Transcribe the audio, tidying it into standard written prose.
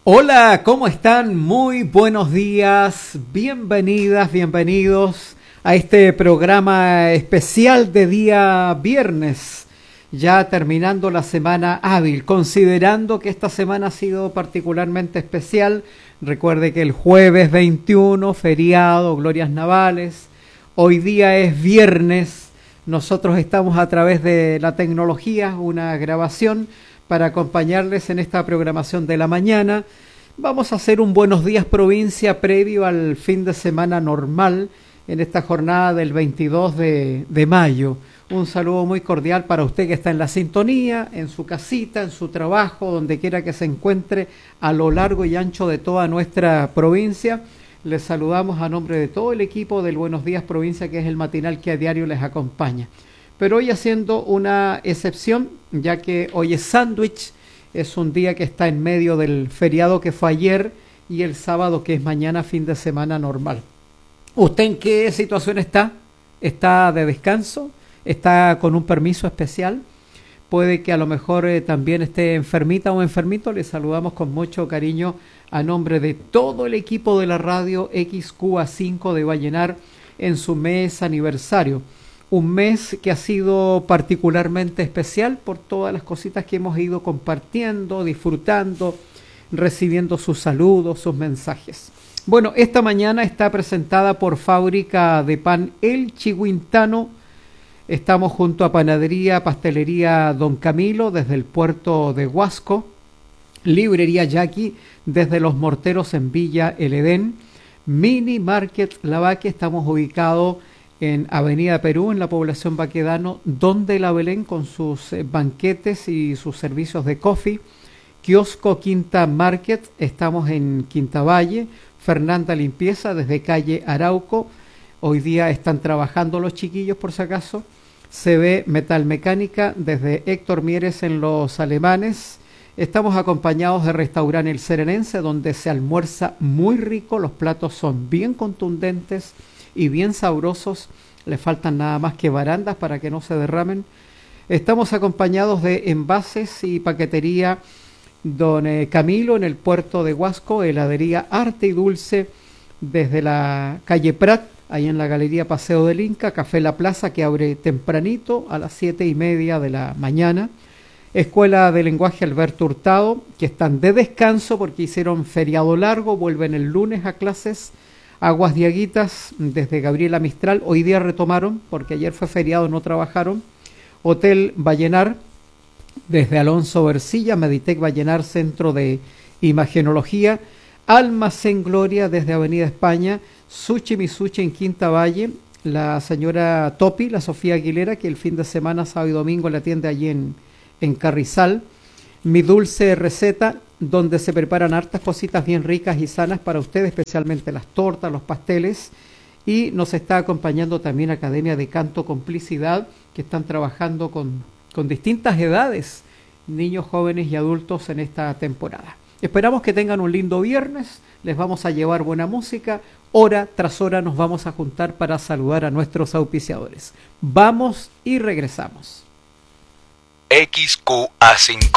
Hola, ¿cómo están? Muy buenos días, bienvenidas, bienvenidos a este programa especial de día viernes, ya terminando la semana hábil, considerando que esta semana ha sido particularmente especial. Recuerde que el jueves 21, feriado, glorias navales, hoy día es viernes, nosotros estamos a través de la tecnología, una grabación para acompañarles en esta programación de la mañana. Vamos a hacer un Buenos Días Provincia previo al fin de semana normal en esta jornada del 22 de mayo. Un saludo muy cordial para usted que está en la sintonía, en su casita, en su trabajo, donde quiera que se encuentre a lo largo y ancho de toda nuestra provincia. Les saludamos a nombre de todo el equipo del Buenos Días Provincia, que es el matinal que a diario les acompaña. Pero hoy haciendo una excepción, ya que hoy es sándwich, es un día que está en medio del feriado que fue ayer y el sábado que es mañana, fin de semana normal. ¿Usted en qué situación está? ¿Está de descanso? ¿Está con un permiso especial? Puede que a lo mejor también esté enfermita o enfermito. Le saludamos con mucho cariño a nombre de todo el equipo de la radio XQA5 de Vallenar en su mes aniversario. Un mes que ha sido particularmente especial por todas las cositas que hemos ido compartiendo, disfrutando, recibiendo sus saludos, sus mensajes. Bueno, esta mañana está presentada por Fábrica de Pan El Chihuintano. Estamos junto a Panadería, Pastelería Don Camilo desde el puerto de Huasco, Librería Yaqui desde Los Morteros en Villa El Edén, Mini Market Lavaque, estamos ubicados en Avenida Perú, en la población Baquedano, donde la Belén con sus banquetes y sus servicios de coffee. Kiosco Quinta Market, estamos en Quinta Valle. Fernanda Limpieza desde calle Arauco, hoy día están trabajando los chiquillos por si acaso. CB Metal Mecánica desde Héctor Mieres en Los Alemanes. Estamos acompañados de Restaurante El Serenense, donde se almuerza muy rico, los platos son bien contundentes y bien sabrosos, le faltan nada más que barandas para que no se derramen. Estamos acompañados de Envases y Paquetería Don Camilo en el puerto de Huasco, heladería Arte y Dulce desde la calle Prat, ahí en la Galería Paseo del Inca, Café La Plaza que abre tempranito a las 7:30 de la mañana. Escuela de Lenguaje Alberto Hurtado, que están de descanso porque hicieron feriado largo, vuelven el lunes a clases. Aguas Diaguitas desde Gabriela Mistral, hoy día retomaron porque ayer fue feriado, no trabajaron. Hotel Vallenar desde Alonso Versilla, Meditec Vallenar, Centro de Imagenología. Almacén Gloria desde Avenida España, Sushi Misuchi en Quinta Valle, la señora Topi, la Sofía Aguilera, que el fin de semana, sábado y domingo, la atiende allí en Carrizal. Mi Dulce Receta, donde se preparan hartas cositas bien ricas y sanas para ustedes, especialmente las tortas, los pasteles. Y nos está acompañando también Academia de Canto Complicidad, que están trabajando con distintas edades, niños, jóvenes y adultos en esta temporada. Esperamos que tengan un lindo viernes, les vamos a llevar buena música, hora tras hora nos vamos a juntar para saludar a nuestros auspiciadores. Vamos y regresamos. XQA5